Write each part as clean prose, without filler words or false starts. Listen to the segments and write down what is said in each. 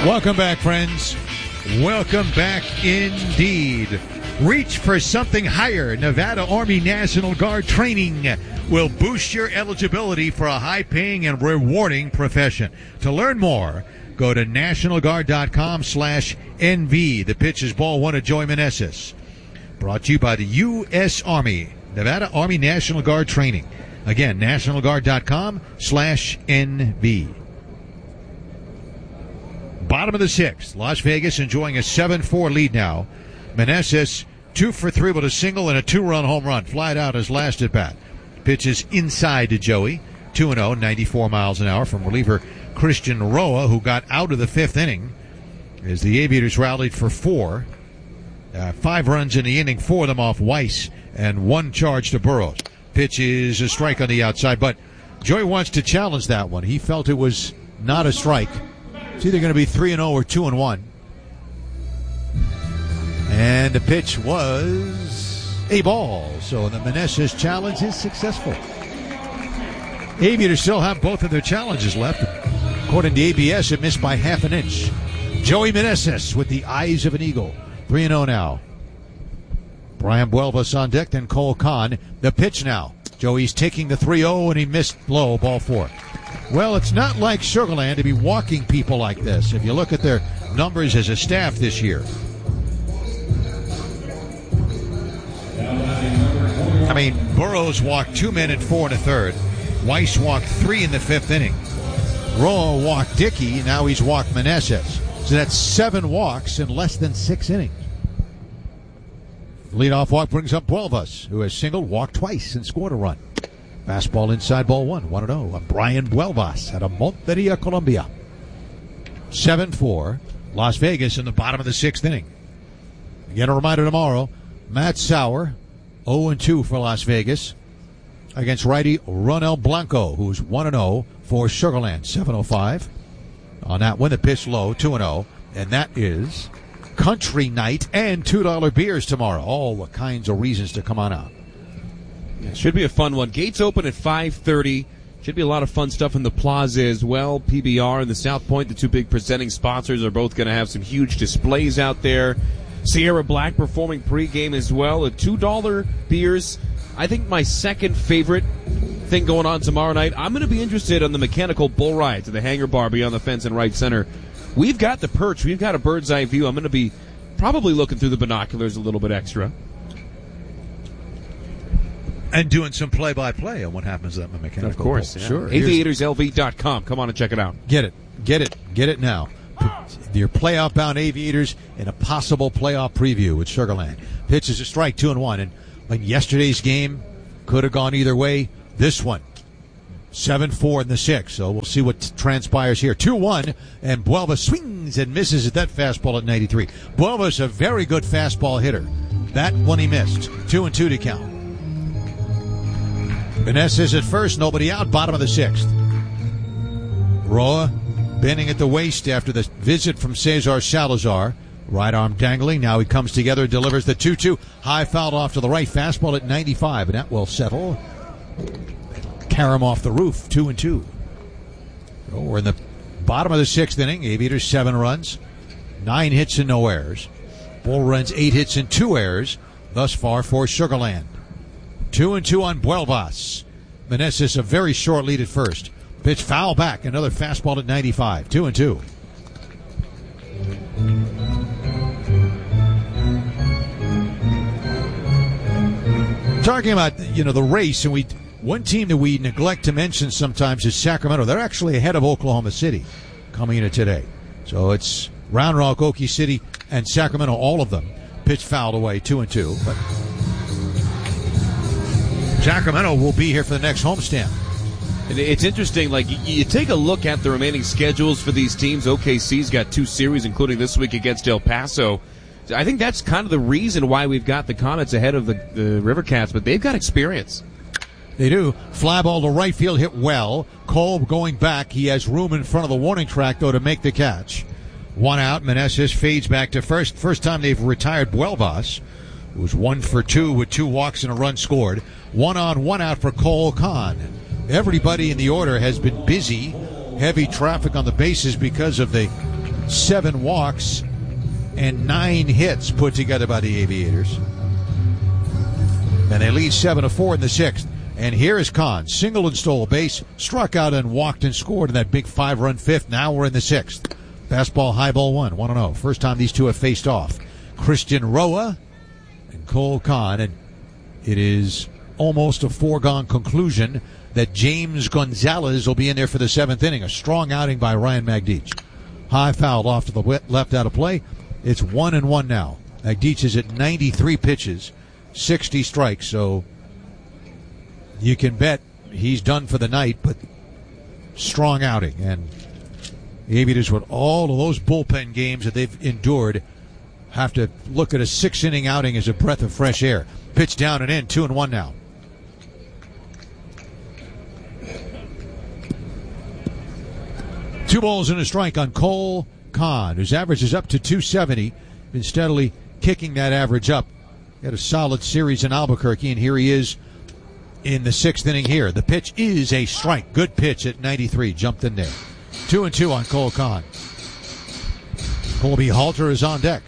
Welcome back, friends. Welcome back indeed. Reach for something higher. Nevada Army National Guard training will boost your eligibility for a high-paying and rewarding profession. To learn more, go to nationalguard.com/NV. The pitch is ball one to Joey Meneses. Brought to you by the U.S. Army, Nevada Army National Guard training. Again, nationalguard.com/NV. Bottom of the sixth, Las Vegas enjoying a 7-4 lead now. Meneses 2 for 3 with a single and a 2-run home run. Flied out his last at bat. Pitches inside to Joey. 2-0, 94 miles an hour from reliever Christian Roa, who got out of the fifth inning as the Aviators rallied for 4. 5 runs in the inning, 4 of them off Weiss, and 1 charge to Burrows. Pitch is a strike on the outside, but Joey wants to challenge that one. He felt it was not a strike. It's either going to be 3-0 or 2-1. And the pitch was a ball. So the Meneses challenge is successful. Aviators still have both of their challenges left. According to ABS, it missed by half an inch. Joey Meneses with the eyes of an eagle. 3-0 now. Brian Buelvas on deck, then Cole Kahn. The pitch now. Joey's taking the 3-0, and he missed low, ball 4. Well, it's not like Sugar Land to be walking people like this. If you look at their numbers as a staff this year. I mean, Burrows walked 2 men at 4 1/3. Weiss walked 3 in the fifth inning. Roa walked Dickey. Now he's walked Meneses. So that's 7 walks in less than 6 innings. Leadoff walk brings up Buelvas, who has singled, walked twice, and scored a run. Fastball inside, ball 1, 1-0. Brian Buelvas out of Monteria, Colombia. 7-4, Las Vegas in the bottom of the 6th inning. Again, a reminder tomorrow, Matt Sauer, 0-2 for Las Vegas, against righty Ronel Blanco, who's 1-0 for Sugar Land. 7:05 on that one. The pitch low, 2-0, and that is Country Night and $2 beers tomorrow. All the kinds of reasons to come on out. Yeah, should be a fun one. Gates open at 5:30. Should be a lot of fun stuff in the plaza as well. PBR and the South Point, the 2 big presenting sponsors, are both going to have some huge displays out there. Sierra Black performing pregame as well. The $2 beers, I think my second favorite thing going on tomorrow night. I'm going to be interested in the mechanical bull rides at the hangar bar beyond the fence in right center. We've got the perch. We've got a bird's eye view. I'm going to be probably looking through the binoculars a little bit extra. And doing some play-by-play on what happens at the mechanical. Of course, bull. yeah. Sure. AviatorsLV.com. Come on and check it out. Get it now. Your playoff-bound Aviators in a possible playoff preview with Sugar Land. Pitch is a strike, 2-1. And like yesterday's game could have gone either way. This one, 7-4 in the 6th. So we'll see what transpires here. 2-1, and Buelvas swings and misses at that fastball at 93. Buelvas a very good fastball hitter. That one he missed. 2-2 to count. Meneses at first, nobody out, bottom of the 6th. Roa bending at the waist after the visit from Cesar Salazar. Right arm dangling. Now he comes together and delivers the 2-2. High fouled off to the right. Fastball at 95, and that will settle. Carom off the roof, 2-2. So we're in the bottom of the 6th inning. Aviators 7 runs, 9 hits and no errors. Bull runs 8 hits and 2 errors thus far for Sugar Land. 2-2 on Buelvas. Meneses a very short lead at first. Pitch foul back. Another fastball at 95. 2-2. Talking about, the race, and one team that we neglect to mention sometimes is Sacramento. They're actually ahead of Oklahoma City coming into today. So it's Round Rock, Okie City, and Sacramento, all of them. Pitch fouled away, 2-2. But Sacramento will be here for the next homestand. It's interesting, you take a look at the remaining schedules for these teams. OKC's got 2 series, including this week against El Paso. I think that's kind of the reason why we've got the Comets ahead of the River Cats, but they've got experience. They do. Fly ball to right field, hit well. Kolb going back. He has room in front of the warning track, though, to make the catch. 1 out. Meneses fades back to first. First time they've retired Buelvas, who was 1 for 2 with 2 walks and a run scored. 1 on, 1 out for Cole Kahn. Everybody in the order has been busy. Heavy traffic on the bases because of the 7 walks and 9 hits put together by the Aviators. And they lead 7-4 in the 6th. And here is Kahn. Single and stole base, struck out and walked and scored in that big 5-run 5th. Now we're in the 6th. Fastball, high ball 1-0. First time these two have faced off. Christian Roa and Cole Kahn. And it is almost a foregone conclusion that James Gonzalez will be in there for the 7th inning. A strong outing by Ryan Magdic. High foul off to the left out of play. It's 1-1 now. Magdic is at 93 pitches, 60 strikes, so you can bet he's done for the night, but strong outing. And the Aviators, with all of those bullpen games that they've endured, have to look at a 6-inning outing as a breath of fresh air. Pitch down and in, 2-1 now. Two balls and a strike on Cole Kahn, whose average is up to 270. Been steadily kicking that average up. Had a solid series in Albuquerque, and here he is in the 6th inning here. The pitch is a strike. Good pitch at 93. Jumped in there. 2-2 on Cole Kahn. Colby Halter is on deck.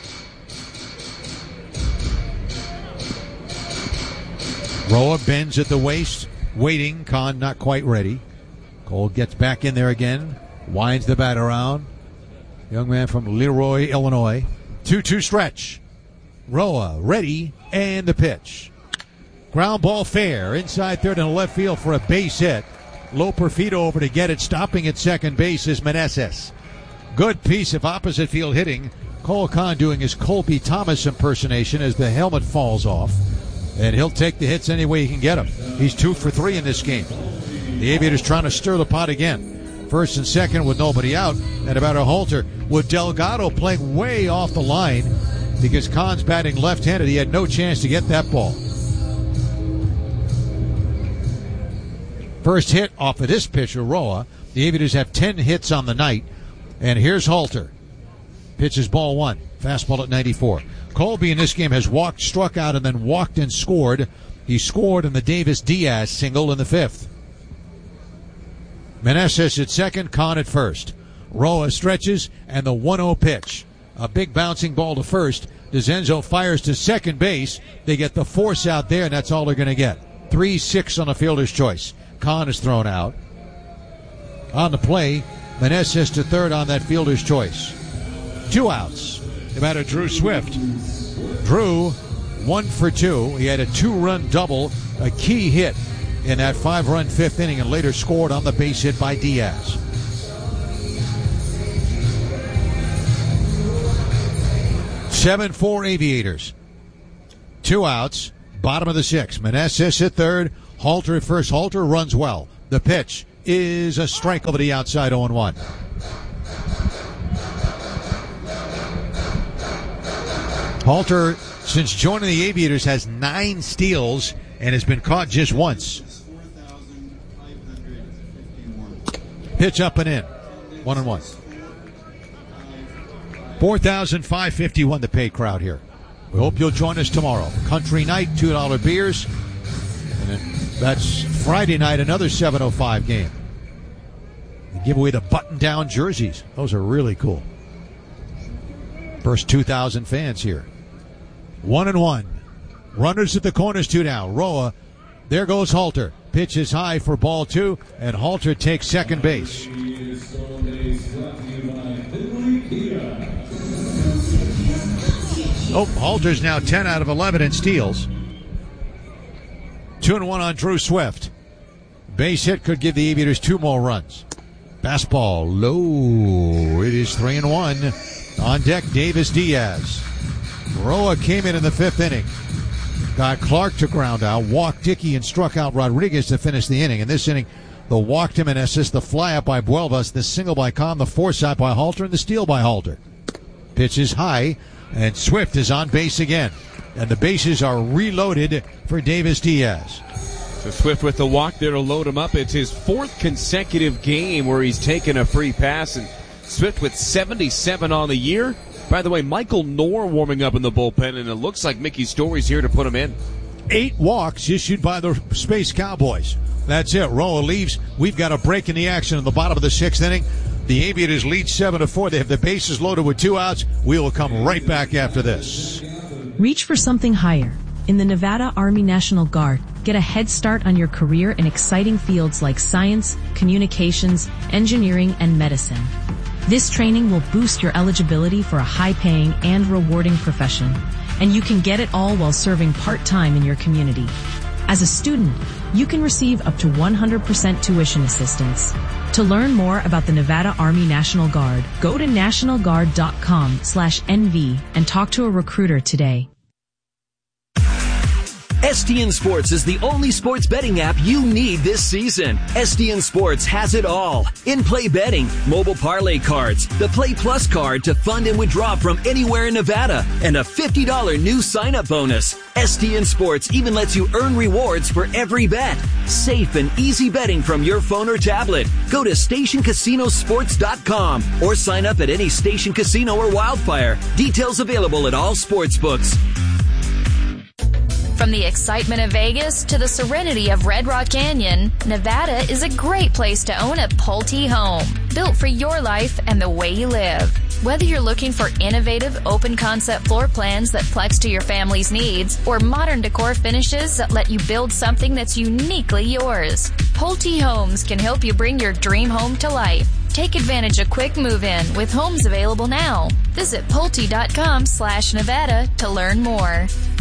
Roa bends at the waist, waiting. Kahn not quite ready. Cole gets back in there again. Winds the bat around. Young man from Leroy, Illinois. 2-2 stretch. Roa ready, and the pitch. Ground ball fair. Inside third and left field for a base hit. Loper feet over to get it. Stopping at second base is Meneses. Good piece of opposite field hitting. Cole Kahn doing his Colby Thomas impersonation as the helmet falls off. And he'll take the hits any way he can get them. He's 2 for 3 in this game. The Aviators trying to stir the pot again. First and second with nobody out. And about a Halter with Delgado playing way off the line because Kahn's batting left-handed. He had no chance to get that ball. First hit off of this pitcher, Roa. The Aviators have 10 hits on the night. And here's Halter. Pitches ball 1. Fastball at 94. Colby in this game has walked, struck out, and then walked and scored. He scored in the Davis-Diaz single in the 5th. Meneses at second, Kahn at first. Roa stretches, and the 1-0 pitch. A big bouncing ball to first. DeZenzo fires to second base. They get the force out there, and that's all they're going to get. 3-6 on a fielder's choice. Kahn is thrown out. On the play, Meneses to third on that fielder's choice. 2 outs. The batter, Drew Swift. Drew, 1 for 2. He had a 2-run double, a key hit in that 5-run 5th inning, and later scored on the base hit by Diaz. (7-4) Aviators. 2 outs. Bottom of the 6th. Meneses at third. Halter at first. Halter runs well. The pitch is a strike over the outside, 0-1. Halter, since joining the Aviators, has 9 steals and has been caught just once. Pitch up and in. 1-1. 4,551 the paid crowd here. We hope you'll join us tomorrow. Country night, $2 beers. And then that's Friday night, another 7:05 game. We give away the button-down jerseys. Those are really cool. First 2,000 fans here. 1-1. Runners at the corners, 2 down. Roa. There goes Halter. Pitch is high for ball 2, and Halter takes second base. Oh, Halter's now 10 out of 11 in steals. 2-1 on Drew Swift. Base hit could give the Aviators 2 more runs. Fastball low. It is 3-1. On deck, Davis-Diaz. Roa came in the 5th inning. Got Clark to ground out, walked Dickey, and struck out Rodriguez to finish the inning. In this inning, the walk to Meneses, the fly up by Buelvas, the single by Kahn, the force out by Halter, and the steal by Halter. Pitch is high, and Swift is on base again. And the bases are reloaded for Davis-Diaz. So Swift with the walk there to load him up. It's his 4th consecutive game where he's taken a free pass, and Swift with 77 on the year. By the way, Michael Knorr warming up in the bullpen, and it looks like Mickey Story's here to put him in. 8 walks issued by the Space Cowboys. That's it. Roa leaves. We've got a break in the action in the bottom of the 6th inning. The Aviators lead 7-4. They have the bases loaded with 2 outs. We will come right back after this. Reach for something higher. In the Nevada Army National Guard, get a head start on your career in exciting fields like science, communications, engineering, and medicine. This training will boost your eligibility for a high-paying and rewarding profession, and you can get it all while serving part-time in your community. As a student, you can receive up to 100% tuition assistance. To learn more about the Nevada Army National Guard, go to nationalguard.com/NV and talk to a recruiter today. STN Sports is the only sports betting app you need this season. STN Sports has it all. In-play betting, mobile parlay cards, the Play Plus card to fund and withdraw from anywhere in Nevada, and a $50 new sign-up bonus. STN Sports even lets you earn rewards for every bet. Safe and easy betting from your phone or tablet. Go to StationCasinoSports.com or sign up at any Station Casino or Wildfire. Details available at all sportsbooks. From the excitement of Vegas to the serenity of Red Rock Canyon, Nevada is a great place to own a Pulte home, built for your life and the way you live. Whether you're looking for innovative, open-concept floor plans that flex to your family's needs, or modern decor finishes that let you build something that's uniquely yours, Pulte Homes can help you bring your dream home to life. Take advantage of quick move-in with homes available now. Visit Pulte.com/Nevada to learn more.